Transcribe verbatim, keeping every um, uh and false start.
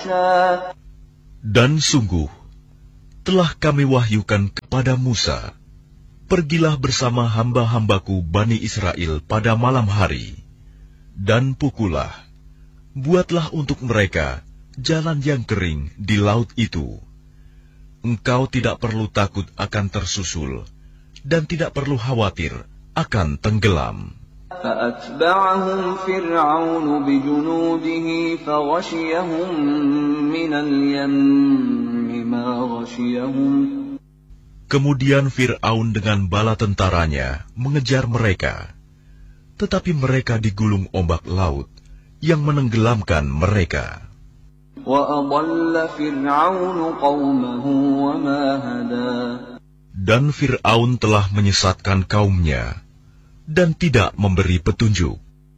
Dan sungguh, telah kami wahyukan kepada Musa, pergilah bersama hamba-hambaku Bani Israel pada malam hari, dan pukullah, buatlah untuk mereka jalan yang kering di laut itu. Engkau tidak perlu takut akan tersusul, dan tidak perlu khawatir akan tenggelam. فأتبعهم فرعون بجنوده فغشيهم من اليم ما غشيهم. Kemudian Fir'aun dengan bala tentaranya mengejar mereka, tetapi mereka digulung ombak laut yang menenggelamkan mereka. وأضل فرعون قومه وما هدى. Dan Fir'aun telah menyesatkan kaumnya dan tidak memberi petunjuk.